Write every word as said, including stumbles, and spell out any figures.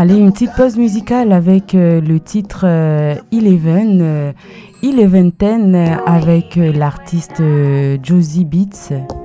Allez, une petite pause musicale avec euh, le titre euh, Eleven, euh, Eleven Ten euh, avec euh, l'artiste euh, Josie Beats.